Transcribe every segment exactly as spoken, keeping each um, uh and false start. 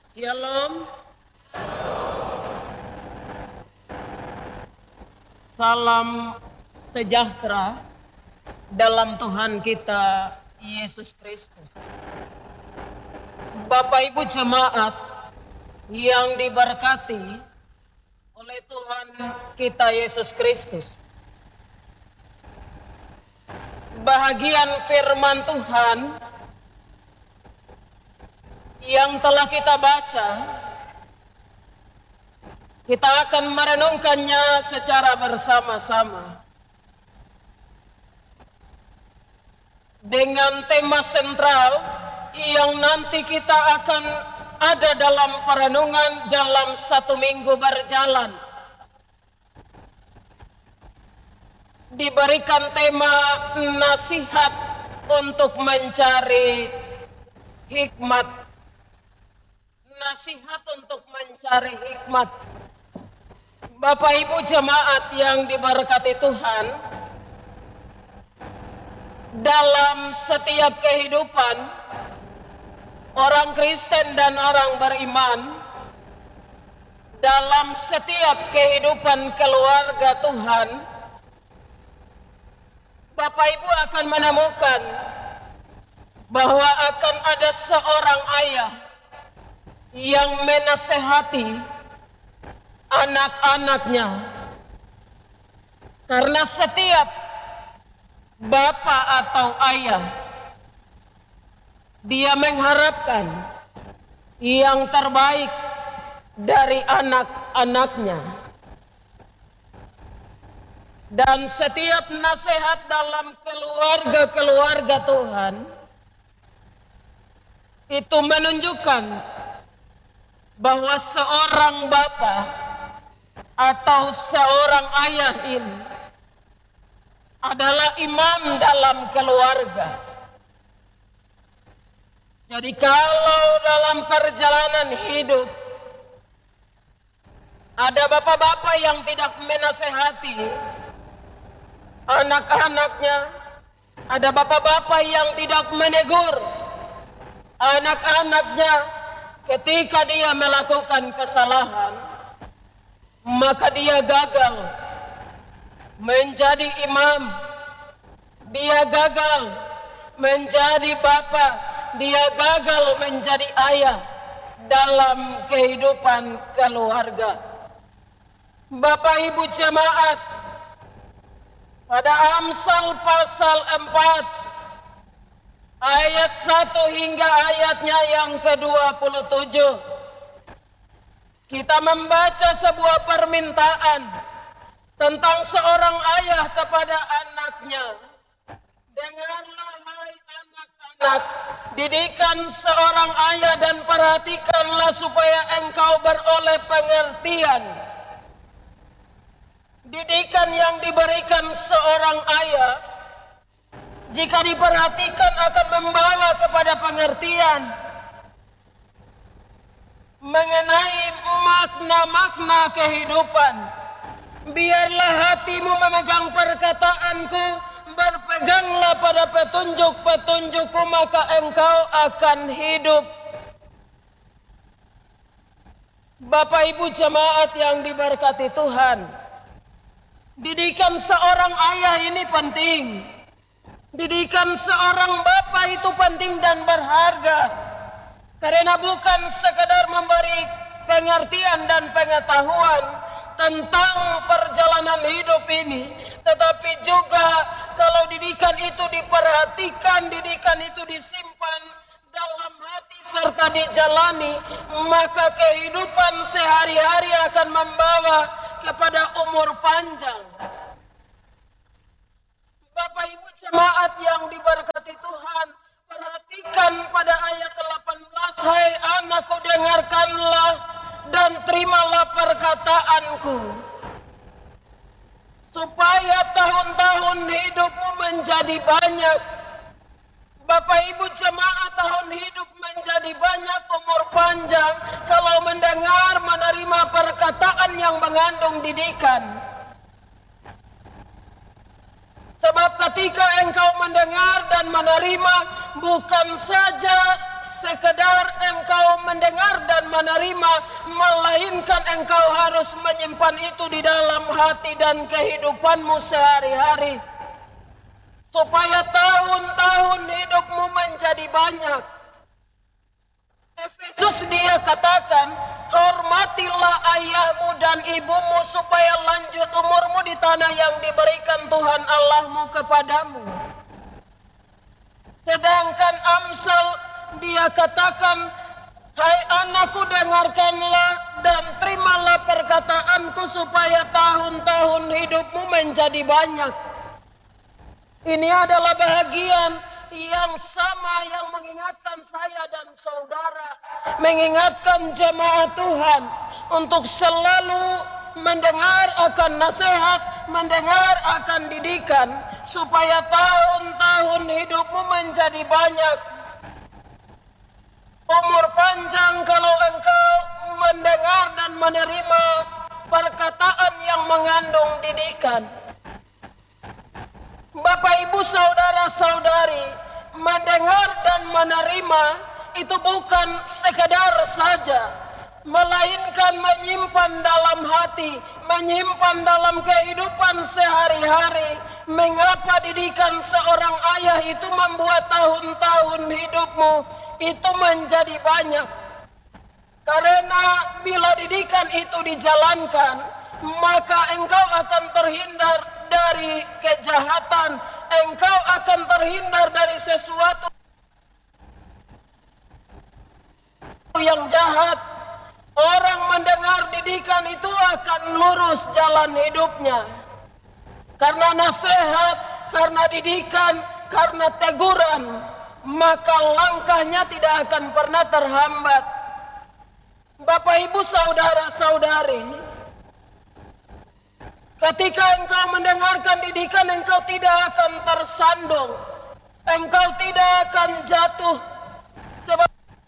Shalom, salam sejahtera dalam Tuhan kita Yesus Kristus. Bapak Ibu jemaat yang diberkati oleh Tuhan kita Yesus Kristus. Bahagian firman Tuhan yang telah kita baca, kita akan merenungkannya secara bersama-sama dengan tema sentral yang nanti kita akan ada dalam perenungan dalam satu minggu berjalan. Diberikan tema nasihat untuk mencari hikmat. Nasihat untuk mencari hikmat. Bapak Ibu jemaat yang diberkati Tuhan, dalam setiap kehidupan orang Kristen dan orang beriman, dalam setiap kehidupan keluarga Tuhan, Bapak Ibu akan menemukan bahwa akan ada seorang ayah yang menasehati anak-anaknya, karena setiap bapak atau ayah dia mengharapkan yang terbaik dari anak-anaknya, dan setiap nasihat dalam keluarga-keluarga Tuhan itu menunjukkan bahwa seorang bapak atau seorang ayah ini adalah imam dalam keluarga. Jadi kalau dalam perjalanan hidup ada bapak-bapak yang tidak menasehati anak-anaknya, ada bapak-bapak yang tidak menegur anak-anaknya ketika dia melakukan kesalahan, maka dia gagal menjadi imam, dia gagal menjadi bapak, dia gagal menjadi ayah dalam kehidupan keluarga. Bapak Ibu jemaat, pada Amsal pasal empat ayat satu hingga ayatnya yang ke dua puluh tujuh, kita membaca sebuah permintaan tentang seorang ayah kepada anaknya. Dengarlah hai anak-anak, didikan seorang ayah dan perhatikanlah supaya engkau beroleh pengertian. Didikan yang diberikan seorang ayah, jika diperhatikan akan membawa kepada pengertian mengenai makna-makna kehidupan. Biarlah hatimu memegang perkataanku, berpeganglah pada petunjuk-petunjukku, maka engkau akan hidup. Bapak Ibu jemaat yang diberkati Tuhan, didikan seorang ayah ini penting. Didikan seorang bapak itu penting dan berharga, karena bukan sekedar memberi pengertian dan pengetahuan tentang perjalanan hidup ini, tetapi juga kalau didikan itu diperhatikan, didikan itu disimpan dalam hati serta dijalani, maka kehidupan sehari-hari akan membawa kepada umur panjang. Bapak Ibu jemaat yang diberkati Tuhan, perhatikan pada ayat delapan belas, hai anakku dengarkanlah dan terimalah perkataanku, supaya tahun-tahun hidupmu menjadi banyak. Bapak Ibu jemaat, tahun hidup menjadi banyak, umur panjang kalau mendengar, menerima perkataan yang mengandung didikan. Sebab ketika engkau mendengar dan menerima, bukan saja sekedar engkau mendengar dan menerima, melainkan engkau harus menyimpan itu di dalam hati dan kehidupanmu sehari-hari, supaya tahun-tahun hidupmu menjadi banyak. Efesus dia katakan, hormatilah ayahmu dan ibumu supaya lanjut umurmu di tanah yang diberikan Tuhan Allahmu kepadamu. Sedangkan Amsal dia katakan, hai anakku, dengarkanlah dan terimalah perkataanku supaya tahun-tahun hidupmu menjadi banyak. Ini adalah bahagian yang sama yang mengingatkan saya dan saudara, mengingatkan jemaat Tuhan untuk selalu mendengar akan nasihat, mendengar akan didikan, supaya tahun-tahun hidupmu menjadi banyak. Umur panjang kalau engkau mendengar dan menerima perkataan yang mengandung didikan. Bapak, Ibu, saudara-saudari, mendengar dan menerima itu bukan sekedar saja, melainkan menyimpan dalam hati, menyimpan dalam kehidupan sehari-hari. Mengapa didikan seorang ayah itu membuat tahun-tahun hidupmu itu menjadi banyak? Karena bila didikan itu dijalankan, maka engkau akan terhindar dari kejahatan, engkau akan terhindar dari sesuatu yang jahat. Orang mendengar didikan itu akan lurus jalan hidupnya. Karena nasihat, karena didikan, karena teguran, maka langkahnya tidak akan pernah terhambat. Bapak, Ibu, saudara-saudari, ketika engkau mendengarkan didikan, engkau tidak akan tersandung, engkau tidak akan jatuh, sebab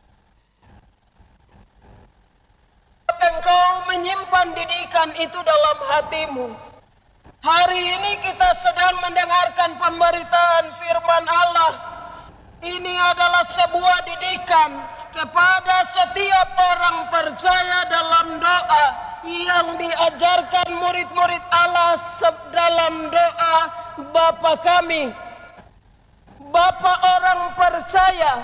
engkau menyimpan didikan itu dalam hatimu. Hari ini kita sedang mendengarkan pemberitaan firman Allah. Ini adalah sebuah didikan kepada setiap orang percaya dalam doa yang diajarkan murid-murid Allah dalam doa Bapa kami. Bapa orang percaya,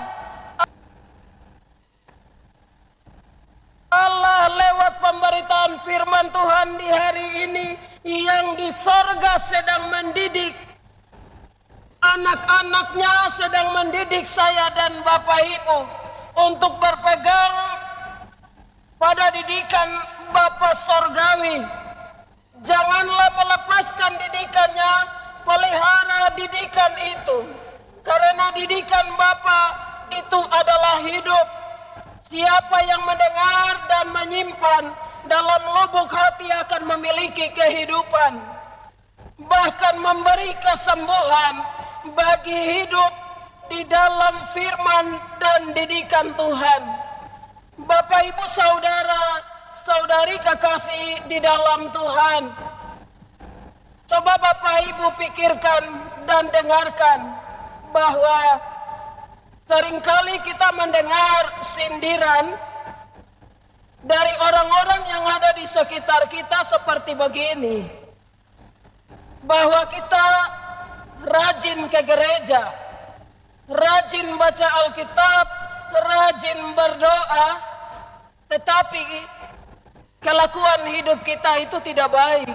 Allah lewat pemberitaan firman Tuhan di hari ini yang di sorga sedang mendidik anak-anaknya, sedang mendidik saya dan Bapak Ibu untuk berpegang pada didikan Bapa sorgawi. Janganlah melepaskan didikannya, pelihara didikan itu, karena didikan Bapa itu adalah hidup. Siapa yang mendengar dan menyimpan dalam lubuk hati akan memiliki kehidupan, bahkan memberi kesembuhan bagi hidup di dalam firman dan didikan Tuhan. Bapak, Ibu, saudara, saudari kekasih di dalam Tuhan, coba Bapak Ibu pikirkan dan dengarkan bahwa seringkali kita mendengar sindiran dari orang-orang yang ada di sekitar kita seperti begini, bahwa kita rajin ke gereja, rajin baca Alkitab, rajin berdoa, tetapi kelakuan hidup kita itu tidak baik.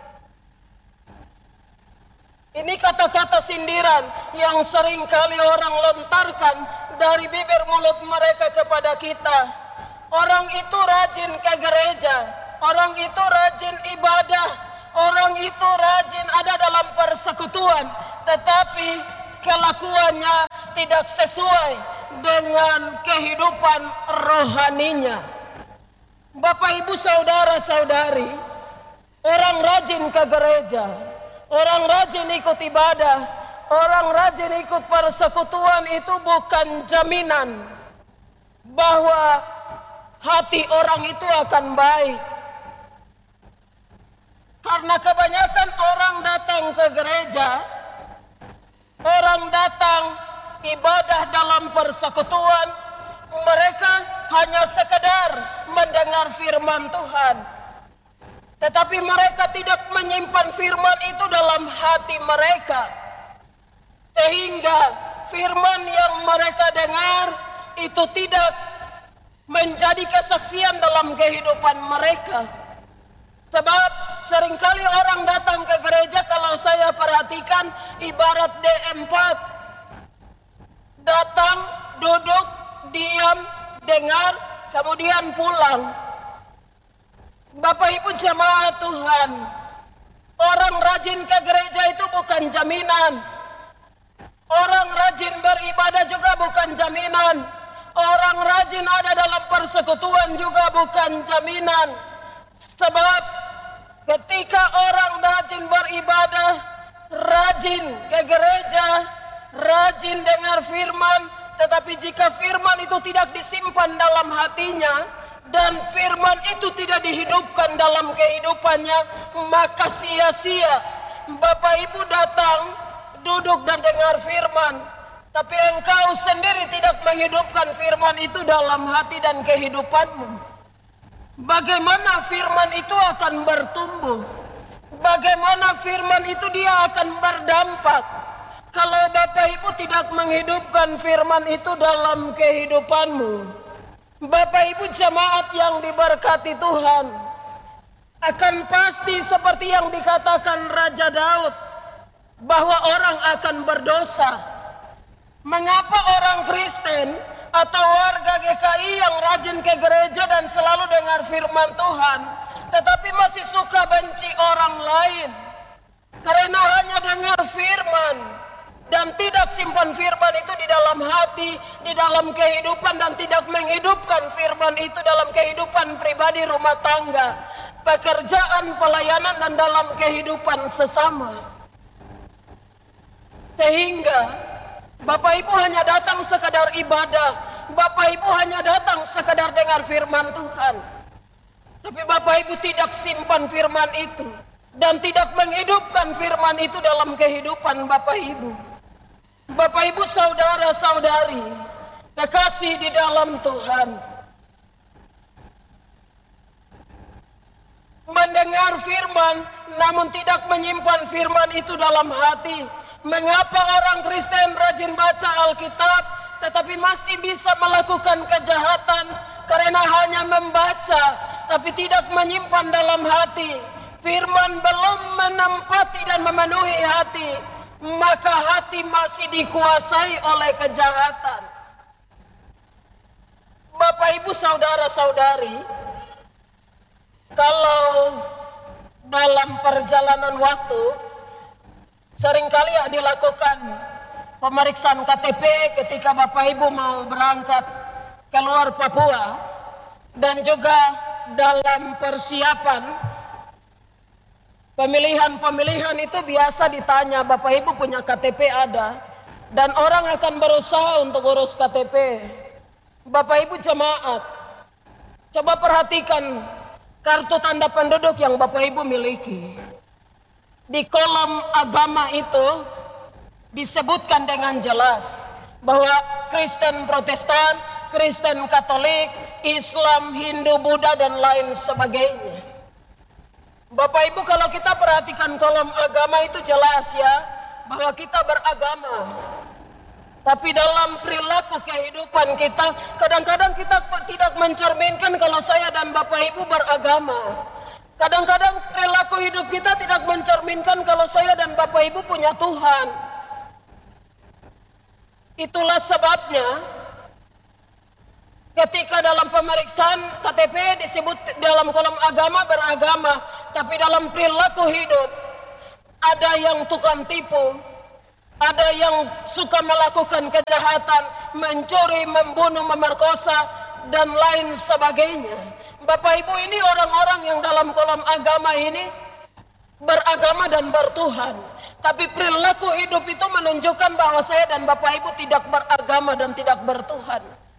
Ini kata-kata sindiran yang seringkali orang lontarkan dari bibir mulut mereka kepada kita. Orang itu rajin ke gereja, orang itu rajin ibadah, orang itu rajin ada dalam persekutuan, tetapi kelakuannya tidak sesuai dengan kehidupan rohaninya. Bapak, Ibu, saudara-saudari, orang rajin ke gereja, orang rajin ikut ibadah, orang rajin ikut persekutuan itu bukan jaminan bahwa hati orang itu akan baik. Karena kebanyakan orang datang ke gereja, orang datang ibadah dalam persekutuan, mereka hanya sekedar mendengar firman Tuhan, tetapi mereka tidak menyimpan firman itu dalam hati mereka, sehingga firman yang mereka dengar itu tidak menjadi kesaksian dalam kehidupan mereka. Sebab seringkali orang datang ke gereja, kalau saya perhatikan ibarat D empat, datang, duduk, diam, dengar, kemudian pulang. Bapak Ibu jemaat Tuhan, orang rajin ke gereja itu bukan jaminan. Orang rajin beribadah juga bukan jaminan. Orang rajin ada dalam persekutuan juga bukan jaminan. Sebab ketika orang rajin beribadah, rajin ke gereja, rajin dengar firman, tetapi jika firman itu tidak disimpan dalam hatinya dan firman itu tidak dihidupkan dalam kehidupannya, maka sia-sia. Bapak Ibu datang, duduk dan dengar firman, tapi engkau sendiri tidak menghidupkan firman itu dalam hati dan kehidupanmu. Bagaimana firman itu akan bertumbuh? Bagaimana firman itu dia akan berdampak kalau Bapak Ibu tidak menghidupkan firman itu dalam kehidupanmu? Bapak Ibu jemaat yang diberkati Tuhan, akan pasti seperti yang dikatakan Raja Daud, bahwa orang akan berdosa. Mengapa orang Kristen atau warga G K I yang rajin ke gereja dan selalu dengar firman Tuhan, tetapi masih suka benci orang lain? Karena hanya dengar firman dan tidak simpan firman itu di dalam hati, di dalam kehidupan, dan tidak menghidupkan firman itu dalam kehidupan pribadi, rumah tangga, pekerjaan, pelayanan, dan dalam kehidupan sesama. Sehingga Bapak Ibu hanya datang sekadar ibadah, Bapak Ibu hanya datang sekadar dengar firman Tuhan, tapi Bapak Ibu tidak simpan firman itu dan tidak menghidupkan firman itu dalam kehidupan Bapak Ibu. Bapak Ibu saudara-saudari kekasih di dalam Tuhan, mendengar firman namun tidak menyimpan firman itu dalam hati. Mengapa orang Kristen rajin baca Alkitab tetapi masih bisa melakukan kejahatan? Karena hanya membaca tapi tidak menyimpan dalam hati. Firman belum menempati dan memenuhi hati, maka hati masih dikuasai oleh kejahatan. Bapak Ibu saudara-saudari, kalau dalam perjalanan waktu seringkali ya dilakukan pemeriksaan K T P ketika Bapak Ibu mau berangkat keluar Papua, dan juga dalam persiapan pemilihan-pemilihan itu biasa ditanya, Bapak Ibu punya K T P ada? Dan orang akan berusaha untuk urus K T P. Bapak Ibu jemaat, coba perhatikan kartu tanda penduduk yang Bapak Ibu miliki. Di kolom agama itu disebutkan dengan jelas bahwa Kristen Protestan, Kristen Katolik, Islam, Hindu, Buddha, dan lain sebagainya. Bapak Ibu, kalau kita perhatikan kolom agama itu jelas ya, bahwa kita beragama. Tapi dalam perilaku kehidupan kita, kadang-kadang kita tidak mencerminkan kalau saya dan Bapak Ibu beragama. Kadang-kadang perilaku hidup kita tidak mencerminkan kalau saya dan Bapak Ibu punya Tuhan. Itulah sebabnya ketika dalam pemeriksaan K T P disebut dalam kolom agama beragama, tapi dalam perilaku hidup ada yang tukang tipu, ada yang suka melakukan kejahatan, mencuri, membunuh, memerkosa, dan lain sebagainya. Bapak Ibu, ini orang-orang yang dalam kolom agama ini beragama dan bertuhan, tapi perilaku hidup itu menunjukkan bahwa saya dan Bapak Ibu tidak beragama dan tidak bertuhan.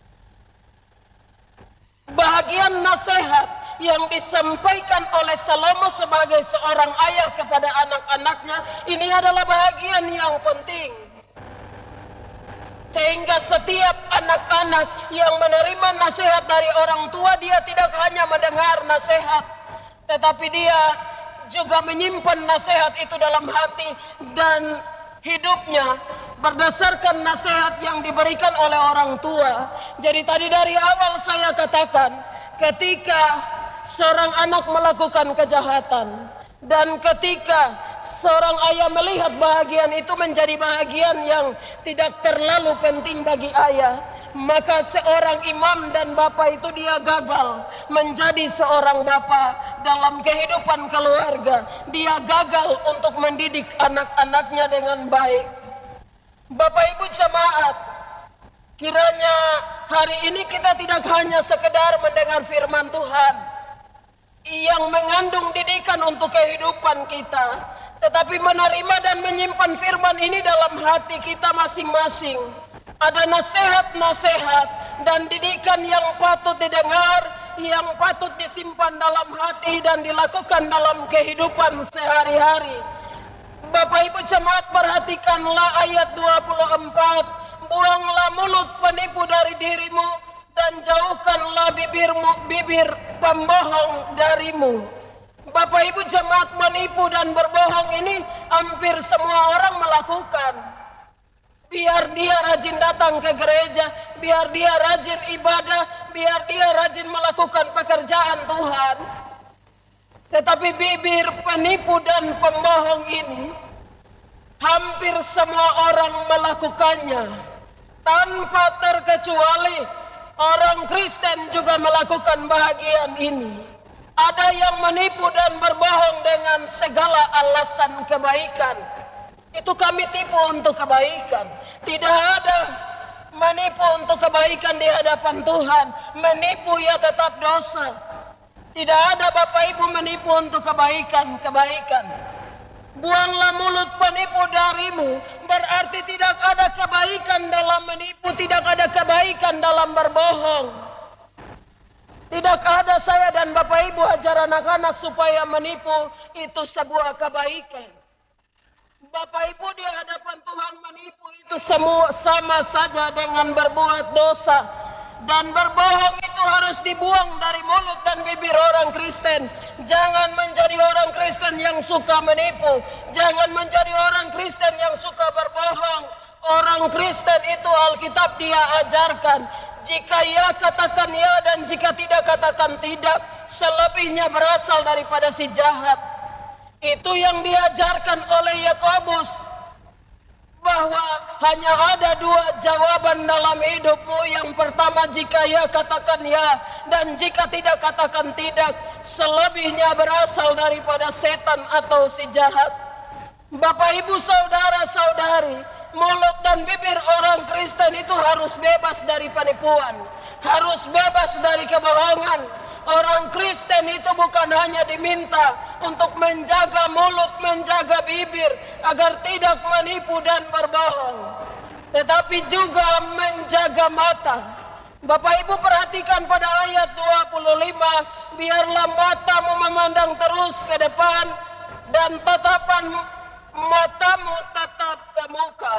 Bahagian nasihat yang disampaikan oleh Salomo sebagai seorang ayah kepada anak-anaknya ini adalah bahagian yang penting. Sehingga setiap anak-anak yang menerima nasihat dari orang tua, dia tidak hanya mendengar nasihat, tetapi dia juga menyimpan nasihat itu dalam hati dan hidupnya berdasarkan nasihat yang diberikan oleh orang tua. Jadi tadi dari awal saya katakan, ketika seorang anak melakukan kejahatan dan ketika seorang ayah melihat bahagian itu menjadi bahagian yang tidak terlalu penting bagi ayah, maka seorang imam dan bapak itu dia gagal menjadi seorang bapak dalam kehidupan keluarga. Dia gagal untuk mendidik anak-anaknya dengan baik. Bapak Ibu jemaat, kiranya hari ini kita tidak hanya sekedar mendengar firman Tuhan yang mengandung didikan untuk kehidupan kita, tetapi menerima dan menyimpan firman ini dalam hati kita masing-masing. Ada nasihat-nasihat dan didikan yang patut didengar, yang patut disimpan dalam hati dan dilakukan dalam kehidupan sehari-hari. Bapak Ibu jemaat, perhatikanlah ayat dua puluh empat. Buanglah mulut penipu dari dirimu dan jauhkanlah bibirmu, bibir pembohong darimu. Bapak Ibu jemaat, menipu dan berbohong ini hampir semua orang melakukan. Biar dia rajin datang ke gereja, biar dia rajin ibadah, biar dia rajin melakukan pekerjaan Tuhan. Tetapi bibir penipu dan pembohong ini hampir semua orang melakukannya. Tanpa terkecuali orang Kristen juga melakukan bahagian ini. Ada yang menipu dan berbohong dengan segala alasan kebaikan. Itu kami tipu untuk kebaikan. Tidak ada menipu untuk kebaikan di hadapan Tuhan. Menipu ya tetap dosa. Tidak ada Bapak Ibu menipu untuk kebaikan-kebaikan. Buanglah mulut penipu darimu, berarti tidak ada kebaikan dalam menipu, tidak ada kebaikan dalam berbohong. Tidak ada saya dan Bapak Ibu ajar anak-anak supaya menipu itu sebuah kebaikan. Bapak Ibu di hadapan Tuhan menipu itu semua sama saja dengan berbuat dosa. Dan berbohong itu harus dibuang dari mulut dan bibir orang Kristen. Jangan menjadi orang Kristen yang suka menipu. Jangan menjadi orang Kristen yang suka berbohong. Orang Kristen itu Alkitab dia ajarkan, jika ya katakan ya dan jika tidak katakan tidak. Selebihnya berasal daripada si jahat. Itu yang diajarkan oleh Yakobus, bahwa hanya ada dua jawaban dalam hidupmu. Yang pertama, jika ya katakan ya, dan jika tidak katakan tidak. Selebihnya berasal daripada setan atau si jahat. Bapak Ibu saudara-saudari, mulut dan bibir orang Kristen itu harus bebas dari penipuan, harus bebas dari kebohongan. Orang Kristen itu bukan hanya diminta untuk menjaga mulut, menjaga bibir agar tidak menipu dan berbohong, tetapi juga menjaga mata. Bapak Ibu perhatikan pada ayat dua puluh lima, biarlah matamu memandang terus ke depan dan tatapan matamu tetap ke muka.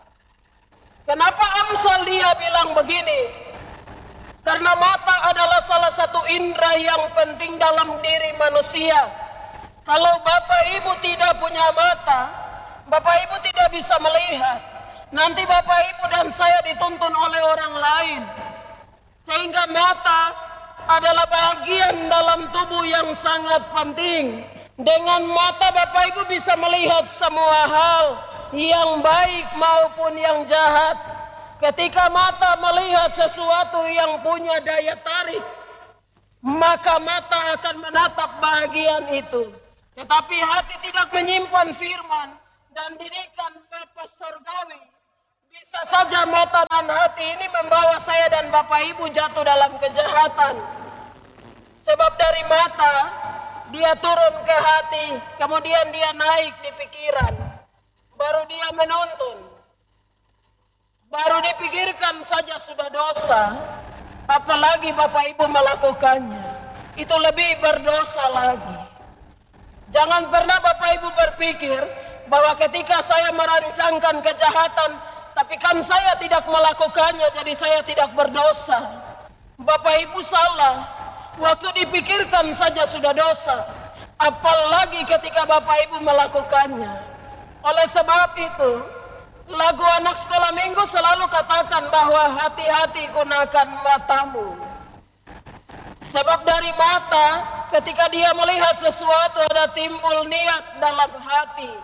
Kenapa Amsal dia bilang begini? Karena mata adalah salah satu indera yang penting dalam diri manusia. Kalau Bapak Ibu tidak punya mata, Bapak Ibu tidak bisa melihat. Nanti Bapak Ibu dan saya dituntun oleh orang lain. Sehingga mata adalah bagian dalam tubuh yang sangat penting. Dengan mata Bapak Ibu bisa melihat semua hal, yang baik maupun yang jahat. Ketika mata melihat sesuatu yang punya daya tarik, maka mata akan menatap bahagian itu. Tetapi hati tidak menyimpan firman dan didikan Bapa Surgawi, bisa saja mata dan hati ini membawa saya dan Bapak Ibu jatuh dalam kejahatan. Sebab dari mata dia turun ke hati, kemudian dia naik di pikiran, baru dia menuntun. Baru dipikirkan saja sudah dosa, apalagi Bapak Ibu melakukannya, itu lebih berdosa lagi. Jangan pernah Bapak Ibu berpikir bahwa ketika saya merancangkan kejahatan, tapi kan saya tidak melakukannya, jadi saya tidak berdosa. Bapak Ibu salah, waktu dipikirkan saja sudah dosa, apalagi ketika Bapak Ibu melakukannya. Oleh sebab itu, lagu anak sekolah minggu selalu katakan bahwa hati-hati gunakan matamu. Sebab dari mata, ketika dia melihat sesuatu ada timbul niat dalam hati.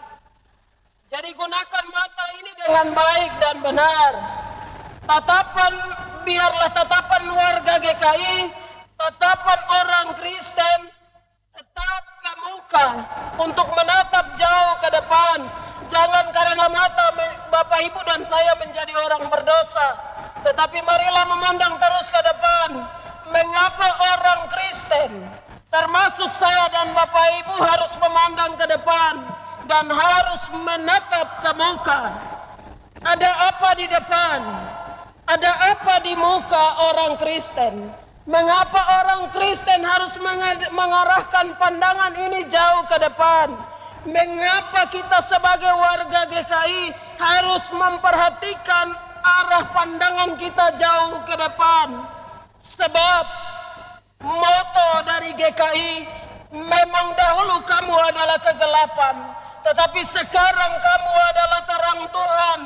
Jadi gunakan mata ini dengan baik dan benar. Tatapan, biarlah tatapan warga G K I, tatapan orang Kristen, tetap ke muka untuk menatap jauh ke depan. Jangan karena mata Bapak Ibu dan saya menjadi orang berdosa, tetapi marilah memandang terus ke depan. Mengapa orang Kristen, termasuk saya dan Bapak Ibu, harus memandang ke depan dan harus menatap ke muka? Ada apa di depan? Ada apa di muka orang Kristen? Mengapa orang Kristen harus mengarahkan pandangan ini jauh ke depan? Mengapa kita sebagai warga G K I harus memperhatikan arah pandangan kita jauh ke depan? Sebab moto dari G K I, memang dahulu kamu adalah kegelapan, tetapi sekarang kamu adalah terang Tuhan.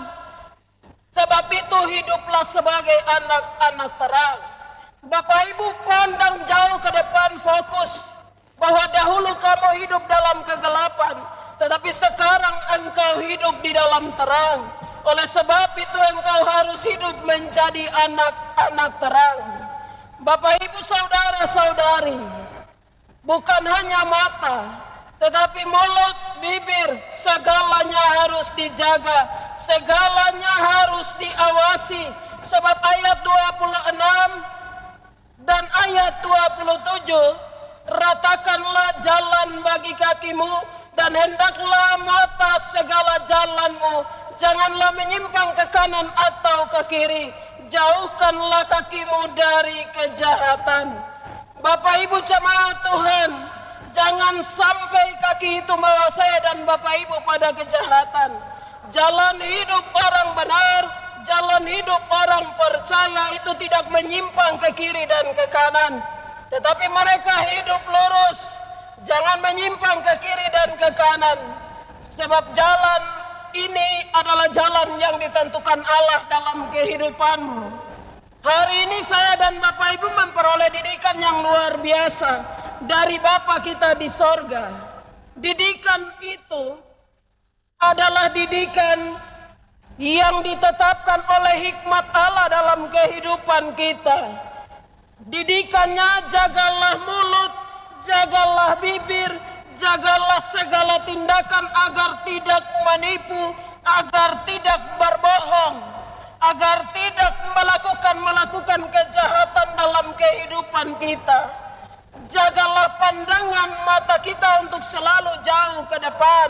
Sebab itu hiduplah sebagai anak-anak terang. Bapak Ibu pandang jauh ke depan, fokus bahwa dahulu kamu hidup dalam kegelapan, tetapi sekarang engkau hidup di dalam terang. Oleh sebab itu engkau harus hidup menjadi anak-anak terang. Bapak Ibu saudara-saudari, bukan hanya mata, tetapi mulut, bibir, segalanya harus dijaga, segalanya harus diawasi. Sebab ayat dua puluh enam dan ayat dua puluh tujuh, ratakanlah jalan bagi kakimu dan hendaklah mata segala jalanmu, janganlah menyimpang ke kanan atau ke kiri. Jauhkanlah kakimu dari kejahatan. Bapak Ibu jemaat Tuhan, jangan sampai kaki itu membawa saya dan Bapak Ibu pada kejahatan. Jalan hidup orang benar, jalan hidup orang percaya itu tidak menyimpang ke kiri dan ke kanan, tetapi mereka hidup lurus, jangan menyimpang ke kiri dan ke kanan. Sebab jalan ini adalah jalan yang ditentukan Allah dalam kehidupanmu. Hari ini saya dan Bapak Ibu memperoleh didikan yang luar biasa dari Bapa kita di sorga. Didikan itu adalah didikan yang ditetapkan oleh hikmat Allah dalam kehidupan kita. Didikannya, jagalah mulut, jagalah bibir, jagalah segala tindakan agar tidak menipu, agar tidak berbohong, agar tidak melakukan melakukan kejahatan dalam kehidupan kita. Jagalah pandangan mata kita untuk selalu jauh ke depan,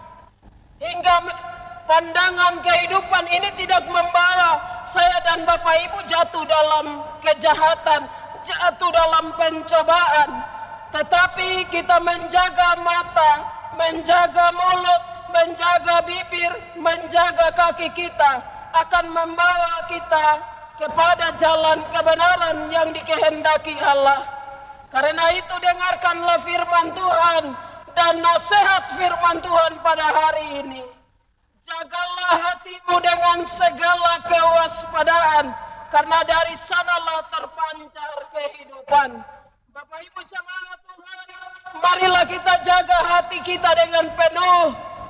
hingga pandangan kehidupan ini tidak membawa saya dan Bapak Ibu jatuh dalam kejahatan, jatuh dalam pencobaan. Tetapi kita menjaga mata, menjaga mulut, menjaga bibir, menjaga kaki kita akan membawa kita kepada jalan kebenaran yang dikehendaki Allah. Karena itu dengarkanlah firman Tuhan dan nasihat firman Tuhan pada hari ini. Jagalah hatimu dengan segala kewaspadaan, karena dari sanalah terpancar kehidupan. Bapak Ibu jemaat Tuhan, marilah kita jaga hati kita dengan penuh,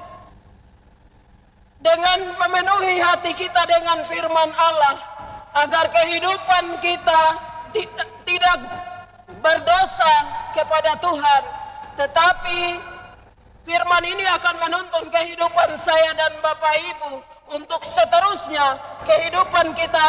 dengan memenuhi hati kita dengan firman Allah, agar kehidupan kita tidak berdosa kepada Tuhan, tetapi firman ini akan menuntun kehidupan saya dan Bapak Ibu untuk seterusnya kehidupan kita